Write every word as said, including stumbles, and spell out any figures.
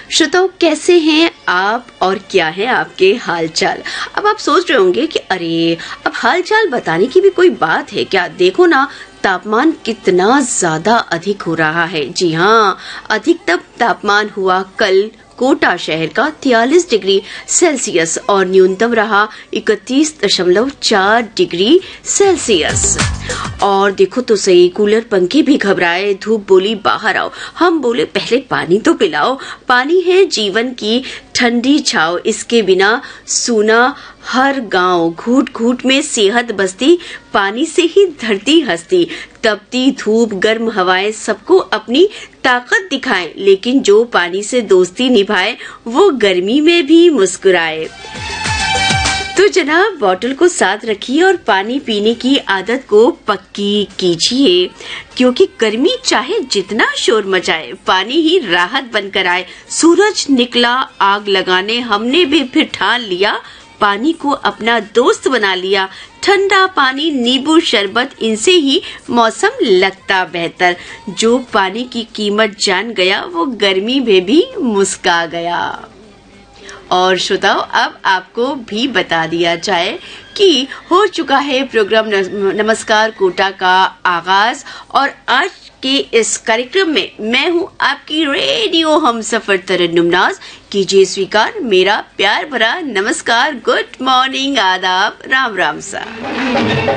श्रोताओ, कैसे हैं आप और क्या है आपके हालचाल। अब आप सोच रहे होंगे कि अरे अब हालचाल बताने की भी कोई बात है क्या। देखो ना, तापमान कितना ज्यादा अधिक हो रहा है। जी हाँ, अधिकतम तापमान हुआ कल कोटा शहर का तियालीस डिग्री सेल्सियस और न्यूनतम रहा इकतीस दशमलव चार डिग्री सेल्सियस। और देखो तो सही, कूलर पंखे भी घबराए, धूप बोली बाहर आओ, हम बोले पहले पानी तो पिलाओ। पानी है जीवन की ठंडी छाव, इसके बिना सूना हर गांव, घूट घूट में सेहत बसती, पानी से ही धरती हंसती। तपती धूप, गर्म हवाएं सबको अपनी ताकत दिखाएं, लेकिन जो पानी से दोस्ती निभाए वो गर्मी में भी मुस्कुराए। तो जनाब, बोतल को साथ रखिए और पानी पीने की आदत को पक्की कीजिए, क्योंकि गर्मी चाहे जितना शोर मचाए, पानी ही राहत बनकर आए। सूरज निकला आग लगाने, हमने भी फिर ठान लिया, पानी को अपना दोस्त बना लिया। ठंडा पानी, नींबू शरबत, इनसे ही मौसम लगता बेहतर। जो पानी की कीमत जान गया वो गर्मी में भी मुस्का गया। और श्रोताओ, अब आपको भी बता दिया जाए कि हो चुका है प्रोग्राम नमस्कार कोटा का आगाज। और आज के इस कार्यक्रम में मैं हूं आपकी रेडियो हमसफर तरन्नुम नाज। कीजिए स्वीकार मेरा प्यार भरा नमस्कार, गुड मॉर्निंग, आदाब, राम राम सा।